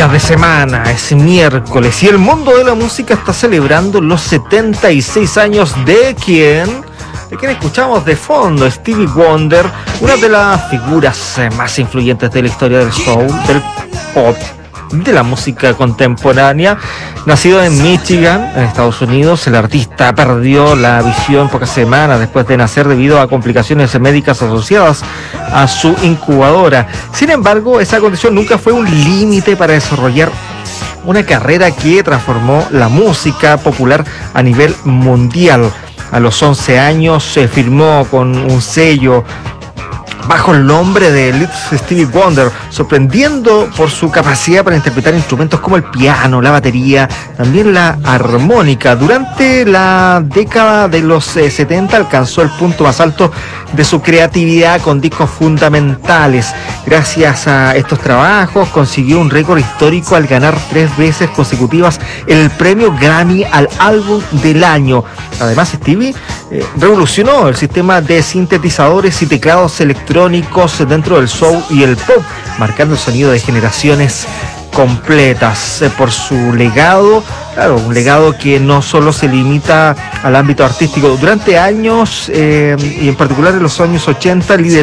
mitad de semana, es miércoles y el mundo de la música está celebrando los 76 años de quien escuchamos de fondo, Stevie Wonder, una de las figuras más influyentes de la historia del soul, del pop, de la música contemporánea. Nacido en Michigan, en Estados Unidos, el artista perdió la visión pocas semanas después de nacer debido a complicaciones médicas asociadas a su incubadora. Sin embargo, esa condición nunca fue un límite para desarrollar una carrera que transformó la música popular a nivel mundial. A los 11 años se firmó con un sello bajo el nombre de Little Stevie Wonder, sorprendiendo por su capacidad para interpretar instrumentos como el piano, la batería, también la armónica. Durante la década de los 70 alcanzó el punto más alto de su creatividad con discos fundamentales. Gracias a estos trabajos consiguió un récord histórico al ganar 3 veces consecutivas el premio Grammy al álbum del año. Además, Stevie revolucionó el sistema de sintetizadores y teclados electrónicos dentro del soul y el pop, marcando el sonido de generaciones completas. Por su legado, claro, un legado que no solo se limita al ámbito artístico. Durante años, y en particular en los años 80, lideró